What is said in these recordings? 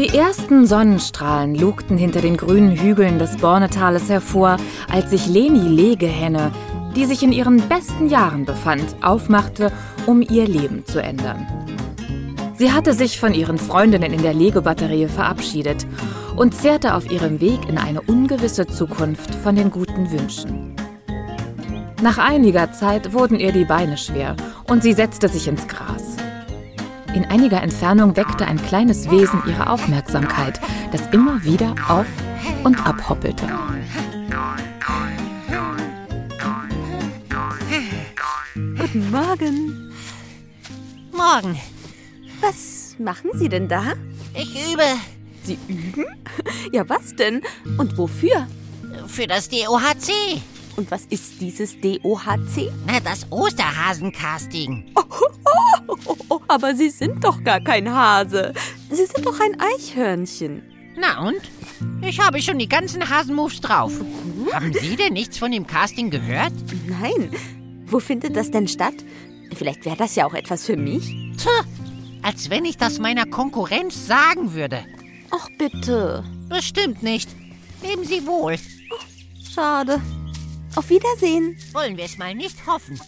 Die ersten Sonnenstrahlen lugten hinter den grünen Hügeln des Bornetales hervor, als sich Leni Legehenne, die sich in ihren besten Jahren befand, aufmachte, um ihr Leben zu ändern. Sie hatte sich von ihren Freundinnen in der Lego-Batterie verabschiedet und zehrte auf ihrem Weg in eine ungewisse Zukunft von den guten Wünschen. Nach einiger Zeit wurden ihr die Beine schwer und sie setzte sich ins Gras. In einiger Entfernung weckte ein kleines Wesen ihre Aufmerksamkeit, das immer wieder auf und ab hoppelte. Guten Morgen. Morgen. Was machen Sie denn da? Ich übe Sie üben? Ja, was denn? Und wofür? für das DOHC. Und was ist dieses DOHC? Na, das Osterhasen-Casting. Oh, aber Sie sind doch gar kein Hase. Sie sind doch ein Eichhörnchen. Na und? Ich habe schon die ganzen Hasenmoves drauf. Haben Sie denn nichts von dem Casting gehört? Nein. Wo findet das denn statt? Vielleicht wäre das ja auch etwas für mich. Tja, als wenn ich das meiner Konkurrenz sagen würde. Ach, bitte. Bestimmt nicht. Leben Sie wohl. Schade. Auf Wiedersehen. Wollen wir es mal nicht hoffen.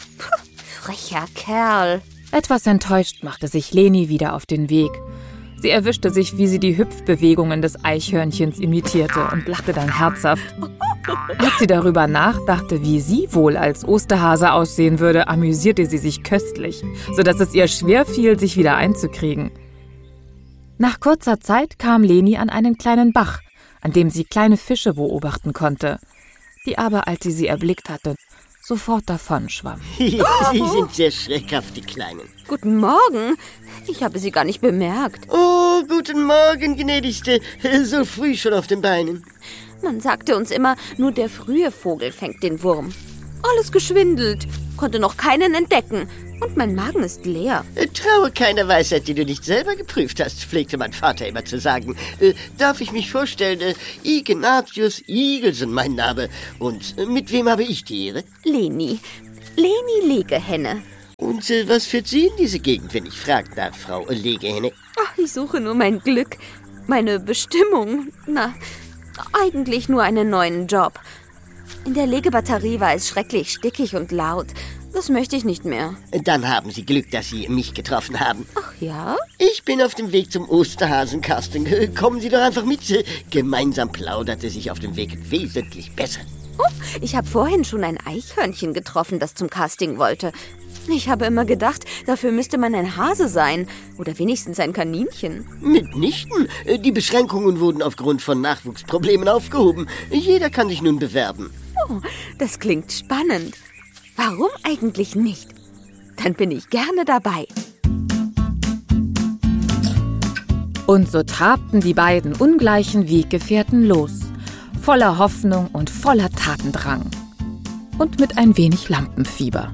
Frecher Kerl. Etwas enttäuscht machte sich Leni wieder auf den Weg. Sie erwischte sich, wie sie die Hüpfbewegungen des Eichhörnchens imitierte und lachte dann herzhaft. Als sie darüber nachdachte, wie sie wohl als Osterhase aussehen würde, amüsierte sie sich köstlich, sodass es ihr schwer fiel, sich wieder einzukriegen. Nach kurzer Zeit kam Leni an einen kleinen Bach, an dem sie kleine Fische beobachten konnte, die aber, als sie erblickt hatte, sofort davonschwammen. Sie sind sehr schreckhaft, die Kleinen. Guten Morgen. Ich habe Sie gar nicht bemerkt. Oh, guten Morgen, gnädigste. So früh schon auf den Beinen. Man sagte uns immer, nur der frühe Vogel fängt den Wurm. Alles geschwindelt, konnte noch keinen entdecken. Und mein Magen ist leer. Traue keiner Weisheit, die du nicht selber geprüft hast, pflegte mein Vater immer zu sagen. Darf ich mich vorstellen? Ignatius Igelsen, mein Name. Und mit wem habe ich die Ehre? Leni. Leni Legehenne. Und was führt Sie in diese Gegend, wenn ich fragen darf, Frau Legehenne? Ach, ich suche nur mein Glück. Meine Bestimmung. Na, eigentlich nur einen neuen Job. In der Legebatterie war es schrecklich stickig und laut. Das möchte ich nicht mehr. Dann haben Sie Glück, dass Sie mich getroffen haben. Ach ja? Ich bin auf dem Weg zum Osterhasen-Casting. Kommen Sie doch einfach mit. Gemeinsam plauderte sich auf dem Weg wesentlich besser. Oh, ich habe vorhin schon ein Eichhörnchen getroffen, das zum Casting wollte. Ich habe immer gedacht, dafür müsste man ein Hase sein. Oder wenigstens ein Kaninchen. Mitnichten. Die Beschränkungen wurden aufgrund von Nachwuchsproblemen aufgehoben. Jeder kann sich nun bewerben. Oh, das klingt spannend. Warum eigentlich nicht? Dann bin ich gerne dabei. Und so trabten die beiden ungleichen Weggefährten los, voller Hoffnung und voller Tatendrang. Und mit ein wenig Lampenfieber.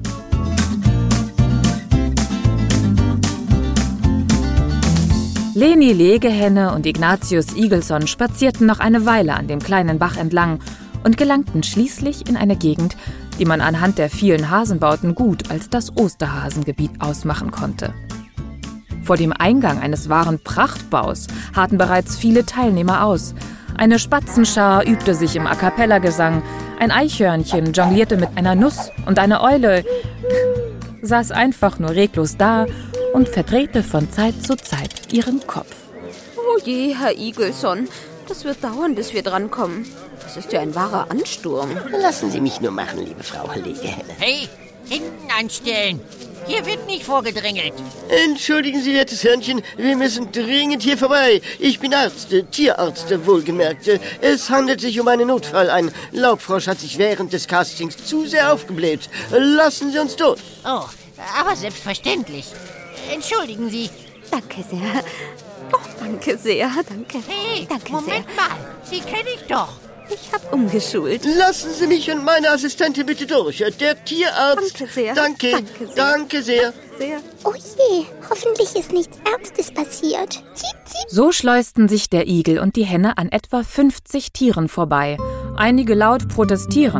Leni Legehenne und Ignatius Igelson spazierten noch eine Weile an dem kleinen Bach entlang und gelangten schließlich in eine Gegend, die man anhand der vielen Hasenbauten gut als das Osterhasengebiet ausmachen konnte. Vor dem Eingang eines wahren Prachtbaus harrten bereits viele Teilnehmer aus. Eine Spatzenschar übte sich im A-cappella-Gesang, ein Eichhörnchen jonglierte mit einer Nuss und eine Eule saß einfach nur reglos da und verdrehte von Zeit zu Zeit ihren Kopf. Oh je, Herr Igelson, das wird dauern, bis wir drankommen. Das ist ja ein wahrer Ansturm. Lassen Sie mich nur machen, liebe Frau Legehenne. Hey, hinten anstellen. Hier wird nicht vorgedrängelt. Entschuldigen Sie, wertes Hörnchen, wir müssen dringend hier vorbei. Ich bin Arzt, Tierarzt, wohlgemerkt. Es handelt sich um einen Notfall. Ein Laubfrosch hat sich während des Castings zu sehr aufgebläht. Lassen Sie uns durch. Oh, aber selbstverständlich. Entschuldigen Sie. Danke sehr. Oh, danke sehr, danke. Hey, danke Moment mal. Sie kenne ich doch. Ich habe umgeschult. Lassen Sie mich und meine Assistentin bitte durch. Der Tierarzt. Danke sehr. Danke. Danke sehr. Danke sehr. Sehr. Oh je, hoffentlich ist nichts Ernstes passiert. Ziep, ziep. So schleusten sich der Igel und die Henne an etwa 50 Tieren vorbei, einige laut protestierend,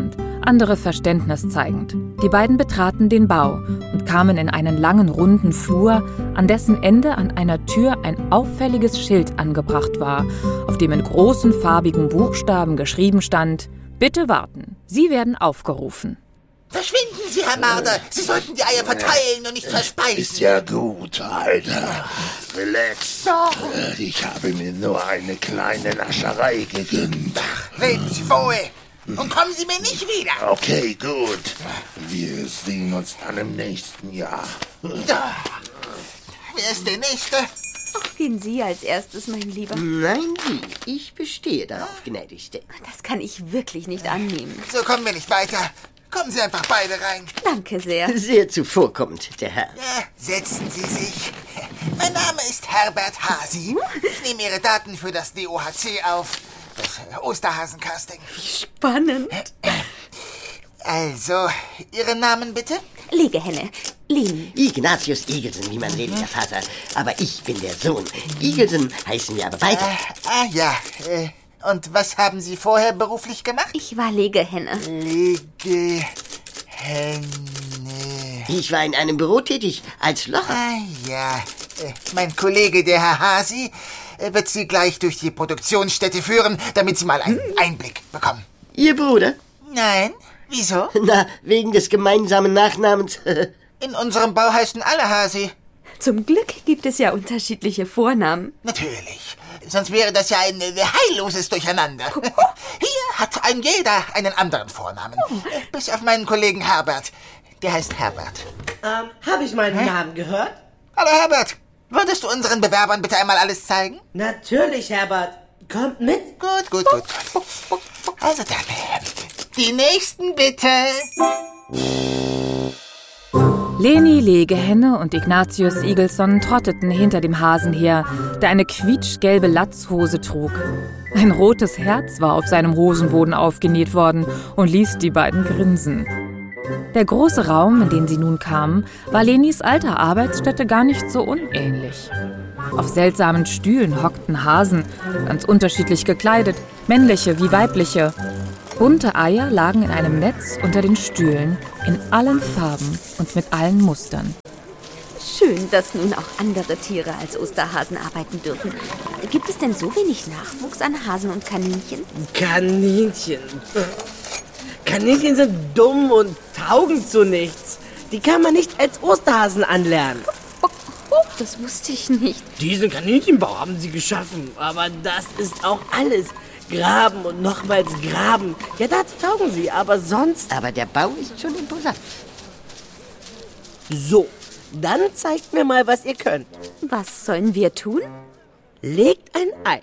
andere Verständnis zeigend. Die beiden betraten den Bau und kamen in einen langen, runden Flur, an dessen Ende an einer Tür ein auffälliges Schild angebracht war, auf dem in großen, farbigen Buchstaben geschrieben stand: »Bitte warten, Sie werden aufgerufen.« Verschwinden Sie, Herr Marder. Sie sollten die Eier verteilen und nicht verspeisen. Ist ja gut, Alter. Relax. Ich habe mir nur eine kleine Nascherei gegönnt. Reden Sie wohl und kommen Sie mir nicht wieder. Okay, gut. Wir sehen uns dann im nächsten Jahr. Wer ist der Nächste? Gehen Sie als erstes, mein Lieber. Nein, Sie. Ich bestehe darauf, gnädigste. Das kann ich wirklich nicht annehmen. So kommen wir nicht weiter. Kommen Sie einfach beide rein. Danke sehr. Sehr zuvorkommend, der Herr. Ja, setzen Sie sich. Mein Name ist Herbert Hasi. Ich nehme Ihre Daten für das DOHC auf. Das Osterhasen-Casting. Spannend. Also, Ihren Namen bitte? Legehenne. Leni. Ignatius Igelsen, wie mein redlicher Vater. Aber ich bin der Sohn. Igelsen heißen wir aber beide. Ja. Und was haben Sie vorher beruflich gemacht? Ich war Legehenne. Legehenne. Ich war in einem Büro tätig, als Locher. Ja. Mein Kollege, der Herr Hasi, wird Sie gleich durch die Produktionsstätte führen, damit Sie mal einen Einblick bekommen. Ihr Bruder? Nein? Wieso? Na, wegen des gemeinsamen Nachnamens. In unserem Bau heißen alle Hasi. Zum Glück gibt es ja unterschiedliche Vornamen. Natürlich. Sonst wäre das ja ein heilloses Durcheinander. Hier hat ein jeder einen anderen Vornamen. Bis auf meinen Kollegen Herbert. Der heißt Herbert. Habe ich meinen Namen gehört? Hallo Herbert. Würdest du unseren Bewerbern bitte einmal alles zeigen? Natürlich, Herbert. Kommt mit. Gut. Also dann, die Nächsten bitte. Leni Legehenne und Ignatius Igelson trotteten hinter dem Hasen her, der eine quietschgelbe Latzhose trug. Ein rotes Herz war auf seinem Hosenboden aufgenäht worden und ließ die beiden grinsen. Der große Raum, in den sie nun kamen, war Lenis alter Arbeitsstätte gar nicht so unähnlich. Auf seltsamen Stühlen hockten Hasen, ganz unterschiedlich gekleidet, männliche wie weibliche. Bunte Eier lagen in einem Netz unter den Stühlen, in allen Farben und mit allen Mustern. Schön, dass nun auch andere Tiere als Osterhasen arbeiten dürfen. Gibt es denn so wenig Nachwuchs an Hasen und Kaninchen? Kaninchen. Kaninchen sind dumm und taugen zu nichts. Die kann man nicht als Osterhasen anlernen. Das wusste ich nicht. Diesen Kaninchenbau haben sie geschaffen, aber das ist auch alles. Graben und nochmals graben. Ja, dazu taugen sie, aber sonst... Aber der Bau ist schon imposant. So, dann zeigt mir mal, was ihr könnt. Was sollen wir tun? Legt ein Ei.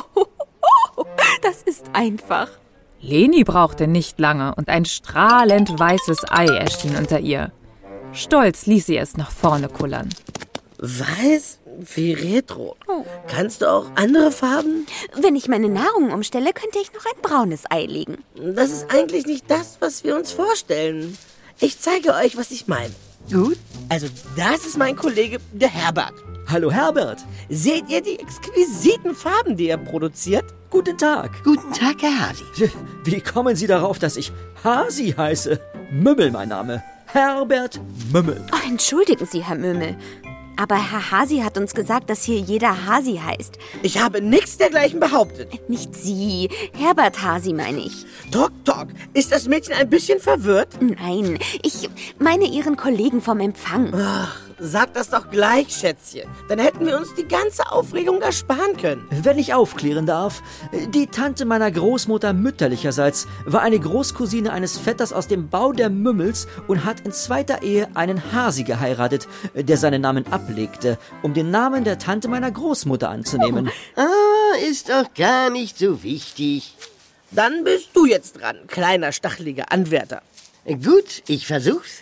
Das ist einfach. Leni brauchte nicht lange und ein strahlend weißes Ei erschien unter ihr. Stolz ließ sie es nach vorne kullern. Weiß wie Retro. Kannst du auch andere Farben? Wenn ich meine Nahrung umstelle, könnte ich noch ein braunes Ei legen. Das ist eigentlich nicht das, was wir uns vorstellen. Ich zeige euch, was ich meine. Gut. Also, das ist mein Kollege, der Herbert. Hallo Herbert. Seht ihr die exquisiten Farben, die er produziert? Guten Tag. Guten Tag, Herr Hasi. Wie kommen Sie darauf, dass ich Hasi heiße? Mümmel mein Name. Herbert Mümmel. Oh, entschuldigen Sie, Herr Mümmel. Aber Herr Hasi hat uns gesagt, dass hier jeder Hasi heißt. Ich habe nichts dergleichen behauptet. Nicht Sie. Herbert Hasi meine ich. Tok. Ist das Mädchen ein bisschen verwirrt? Nein, ich meine Ihren Kollegen vom Empfang. Ach, sag das doch gleich, Schätzchen. Dann hätten wir uns die ganze Aufregung ersparen können. Wenn ich aufklären darf, die Tante meiner Großmutter mütterlicherseits war eine Großcousine eines Vetters aus dem Bau der Mümmels und hat in zweiter Ehe einen Hasi geheiratet, der seinen Namen ablegte, um den Namen der Tante meiner Großmutter anzunehmen. Ist doch gar nicht so wichtig. Dann bist du jetzt dran, kleiner, stacheliger Anwärter. Gut, ich versuch's.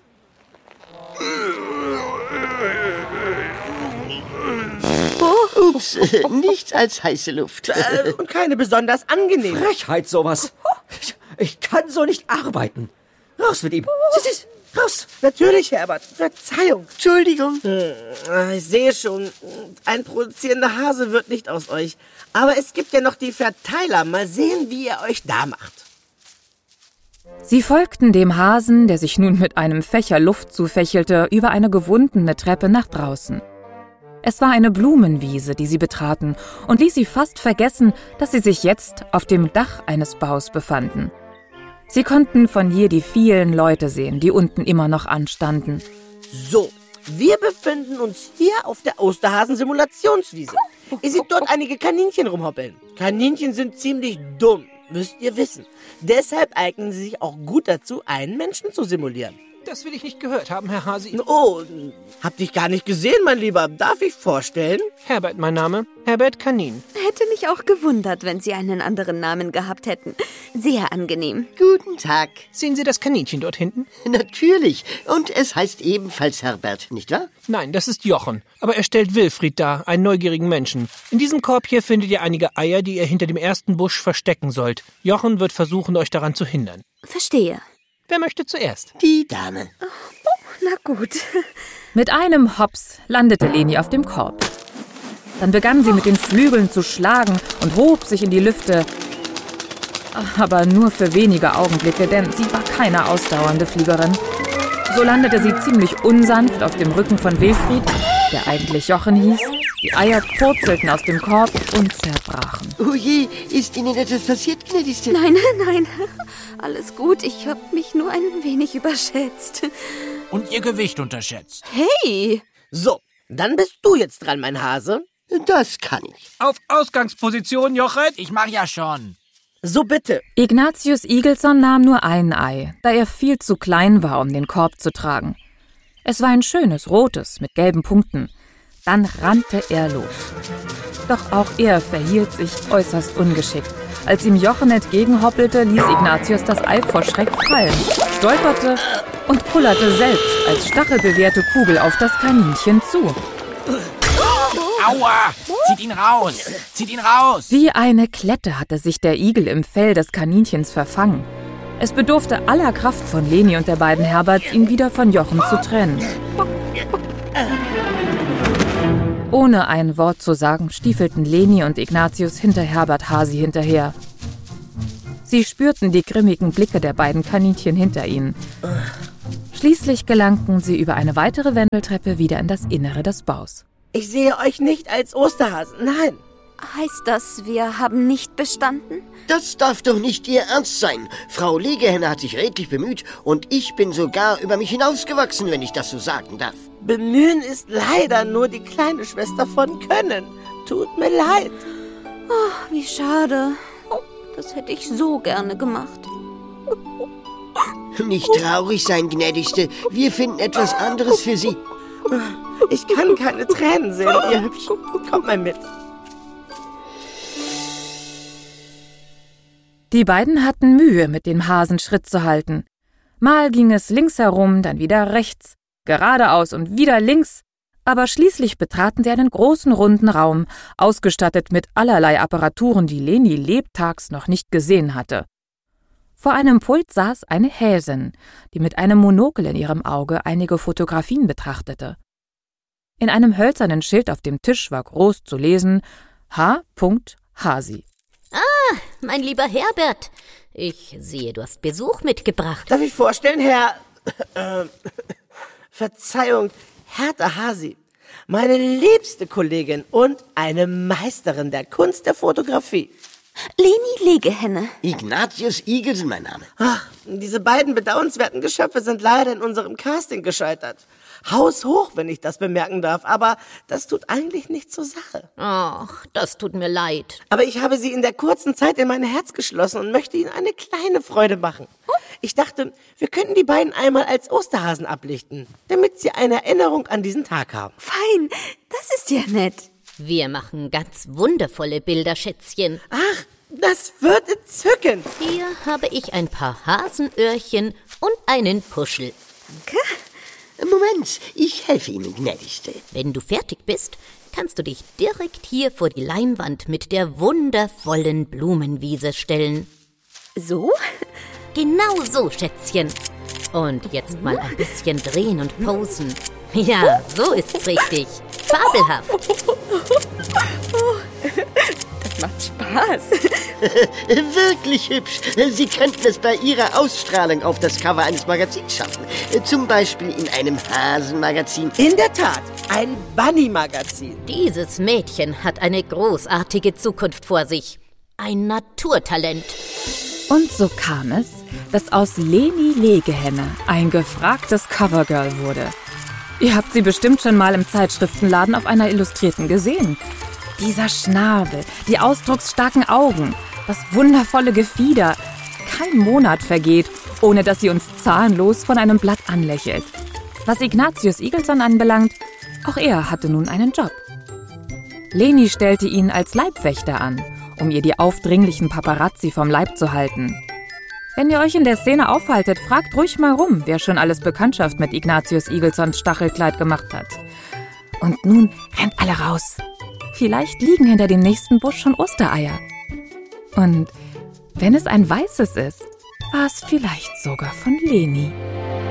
Ups, nichts als heiße Luft. Und keine besonders angenehme. Frechheit sowas. Ich kann so nicht arbeiten. Raus mit ihm. Raus. Natürlich, Herbert. Verzeihung. Entschuldigung. Ich sehe schon, ein produzierender Hase wird nicht aus euch. Aber es gibt ja noch die Verteiler. Mal sehen, wie ihr euch da macht. Sie folgten dem Hasen, der sich nun mit einem Fächer Luft zufächelte, über eine gewundene Treppe nach draußen. Es war eine Blumenwiese, die sie betraten, und ließ sie fast vergessen, dass sie sich jetzt auf dem Dach eines Baus befanden. Sie konnten von hier die vielen Leute sehen, die unten immer noch anstanden. So, wir befinden uns hier auf der Osterhasen-Simulationswiese. Ihr seht dort einige Kaninchen rumhoppeln. Kaninchen sind ziemlich dumm, müsst ihr wissen. Deshalb eignen sie sich auch gut dazu, einen Menschen zu simulieren. Das will ich nicht gehört haben, Herr Hasi. Oh, hab dich gar nicht gesehen, mein Lieber. Darf ich vorstellen? Herbert, mein Name. Herbert Kanin. Hätte mich auch gewundert, wenn Sie einen anderen Namen gehabt hätten. Sehr angenehm. Guten Tag. Sehen Sie das Kaninchen dort hinten? Natürlich. Und es heißt ebenfalls Herbert, nicht wahr? Nein, das ist Jochen. Aber er stellt Wilfried dar, einen neugierigen Menschen. In diesem Korb hier findet ihr einige Eier, die ihr hinter dem ersten Busch verstecken sollt. Jochen wird versuchen, euch daran zu hindern. Verstehe. Wer möchte zuerst? Die Dame. Oh, na gut. Mit einem Hops landete Leni auf dem Korb. Dann begann sie mit den Flügeln zu schlagen und hob sich in die Lüfte. Aber nur für wenige Augenblicke, denn sie war keine ausdauernde Fliegerin. So landete sie ziemlich unsanft auf dem Rücken von Wilfried, der eigentlich Jochen hieß. Die Eier purzelten aus dem Korb und zerbrachen. Oh je, ist Ihnen etwas passiert, gnädigste? Nein. Alles gut, ich habe mich nur ein wenig überschätzt. Und Ihr Gewicht unterschätzt. Hey! So, dann bist du jetzt dran, mein Hase. Das kann ich. Auf Ausgangsposition, Jochen. Ich mach ja schon. So bitte. Ignatius Igelsson nahm nur ein Ei, da er viel zu klein war, um den Korb zu tragen. Es war ein schönes, rotes, mit gelben Punkten. Dann rannte er los. Doch auch er verhielt sich äußerst ungeschickt. Als ihm Jochen entgegenhoppelte, ließ Ignatius das Ei vor Schreck fallen, stolperte und pullerte selbst als stachelbewehrte Kugel auf das Kaninchen zu. Aua! Zieht ihn raus! Zieht ihn raus! Wie eine Klette hatte sich der Igel im Fell des Kaninchens verfangen. Es bedurfte aller Kraft von Leni und der beiden Herberts, ihn wieder von Jochen zu trennen. Ohne ein Wort zu sagen, stiefelten Leni und Ignatius hinter Herbert Hasi hinterher. Sie spürten die grimmigen Blicke der beiden Kaninchen hinter ihnen. Schließlich gelangten sie über eine weitere Wendeltreppe wieder in das Innere des Baus. Ich sehe euch nicht als Osterhasen, nein. Heißt das, wir haben nicht bestanden? Das darf doch nicht Ihr Ernst sein. Frau Legehenne hat sich redlich bemüht und ich bin sogar über mich hinausgewachsen, wenn ich das so sagen darf. Bemühen ist leider nur die kleine Schwester von Können. Tut mir leid. Oh, wie schade. Das hätte ich so gerne gemacht. Nicht traurig sein, gnädigste. Wir finden etwas anderes für Sie. Ich kann keine Tränen sehen, ihr Hübschen. Kommt mal mit. Die beiden hatten Mühe, mit dem Hasen Schritt zu halten. Mal ging es links herum, dann wieder rechts, geradeaus und wieder links, aber schließlich betraten sie einen großen runden Raum, ausgestattet mit allerlei Apparaturen, die Leni lebtags noch nicht gesehen hatte. Vor einem Pult saß eine Häsin, die mit einem Monokel in ihrem Auge einige Fotografien betrachtete. In einem hölzernen Schild auf dem Tisch war groß zu lesen: H. Hasi. Ah, mein lieber Herbert. Ich sehe, du hast Besuch mitgebracht. Darf ich vorstellen, Herr... Verzeihung, Hertha Hasi. Meine liebste Kollegin und eine Meisterin der Kunst der Fotografie. Leni Legehenne. Ignatius Igelsson, mein Name. Ach, diese beiden bedauernswerten Geschöpfe sind leider in unserem Casting gescheitert. Haushoch, wenn ich das bemerken darf, aber das tut eigentlich nichts zur Sache. Ach, das tut mir leid. Aber ich habe sie in der kurzen Zeit in mein Herz geschlossen und möchte ihnen eine kleine Freude machen. Ich dachte, wir könnten die beiden einmal als Osterhasen ablichten, damit sie eine Erinnerung an diesen Tag haben. Fein, das ist ja nett. Wir machen ganz wundervolle Bilder, Schätzchen. Ach, das wird entzückend. Hier habe ich ein paar Hasenöhrchen und einen Puschel. Danke. Moment, ich helfe Ihnen, gnädigste. Wenn du fertig bist, kannst du dich direkt hier vor die Leinwand mit der wundervollen Blumenwiese stellen. So? Genau so, Schätzchen. Und jetzt mal ein bisschen drehen und posen. Ja, so ist's richtig. Fabelhaft. Das macht Spaß. Was? Wirklich hübsch. Sie könnten es bei Ihrer Ausstrahlung auf das Cover eines Magazins schaffen. Zum Beispiel in einem Hasenmagazin. In der Tat, ein Bunny-Magazin. Dieses Mädchen hat eine großartige Zukunft vor sich. Ein Naturtalent. Und so kam es, dass aus Leni Legehenne ein gefragtes Covergirl wurde. Ihr habt sie bestimmt schon mal im Zeitschriftenladen auf einer Illustrierten gesehen. Dieser Schnabel, die ausdrucksstarken Augen, das wundervolle Gefieder. Kein Monat vergeht, ohne dass sie uns zahnlos von einem Blatt anlächelt. Was Ignatius Eagleson anbelangt, auch er hatte nun einen Job. Leni stellte ihn als Leibwächter an, um ihr die aufdringlichen Paparazzi vom Leib zu halten. Wenn ihr euch in der Szene aufhaltet, fragt ruhig mal rum, wer schon alles Bekanntschaft mit Ignatius Eaglesons Stachelkleid gemacht hat. Und nun rennt alle raus. Vielleicht liegen hinter dem nächsten Busch schon Ostereier. Und wenn es ein weißes ist, war es vielleicht sogar von Leni.